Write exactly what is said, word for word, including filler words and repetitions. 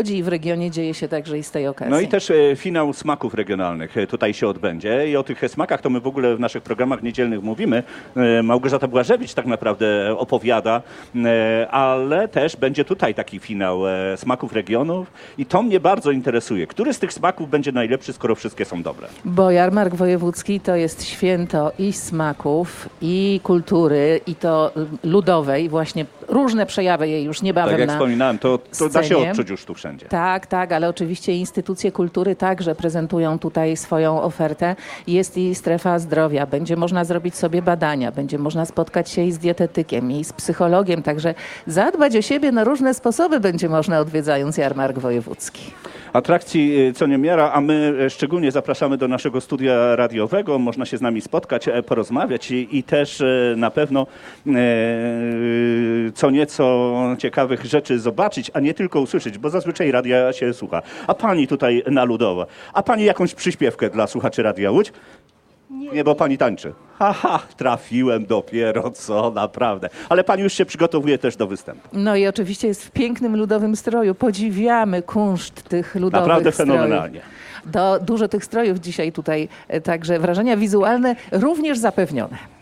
I w regionie dzieje się także i z tej okazji. No i też finał smaków regionalnych tutaj się odbędzie i o tych smakach to my w ogóle w naszych programach niedzielnych mówimy. Małgorzata Błażewicz tak naprawdę opowiada, ale też będzie tutaj taki finał smaków regionów i to mnie bardzo interesuje. Który z tych smaków będzie najlepszy, skoro wszystkie są dobre? Bo jarmark wojewódzki to jest święto i smaków, i kultury, i to ludowej. Właśnie różne przejawy jej już niebawem Tak jak na wspominałem, to, to da się scenie. odczuć już tu wszędzie. Tak, tak, ale oczywiście instytucje kultury także prezentują tutaj swoją ofertę. Jest i strefa zdrowia, będzie można zrobić sobie badania, będzie można spotkać się i z dietetykiem, i z psychologiem, także zadbać o siebie na różne sposoby będzie można, odwiedzając jarmark wojewódzki. Atrakcji co niemiara, a my szczególnie zapraszamy do naszego studia radiowego. Można się z nami spotkać, porozmawiać i, i też na pewno e, co nieco ciekawych rzeczy zobaczyć, a nie tylko usłyszeć, bo zazwyczaj radia się słucha. A pani tutaj na Ludowo, a pani jakąś przyśpiewkę dla słuchaczy Radia Łódź? Nie, nie, bo pani tańczy. Haha, trafiłem dopiero, co naprawdę. Ale pani już się przygotowuje też do występu. No i oczywiście jest w pięknym ludowym stroju. Podziwiamy kunszt tych ludowych Naprawdę strojów. fenomenalnie. Do, dużo tych strojów dzisiaj tutaj, także wrażenia wizualne również zapewnione.